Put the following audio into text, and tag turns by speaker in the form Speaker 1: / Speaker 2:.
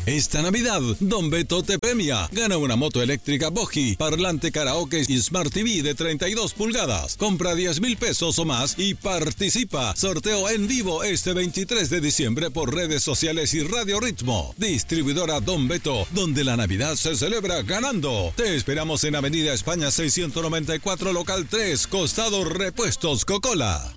Speaker 1: Esta Navidad, Don Beto te premia. Gana una moto eléctrica Boji, parlante karaoke y Smart TV de 32 pulgadas. Compra 10,000 pesos o más y participa. Sorteo en vivo este 23 de diciembre por redes sociales y Radio Ritmo. Distribuidora Don Beto, donde la Navidad se celebra ganando. Te esperamos en Avenida España 694, local 3, costado Repuestos Cocola.